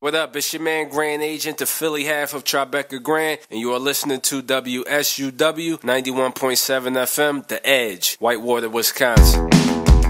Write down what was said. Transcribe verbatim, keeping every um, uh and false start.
What up? It's your man, Grand Agent, the Philly half of Tribeca Grand, and you are listening to W S U W ninety-one point seven F M, The Edge, Whitewater, Wisconsin.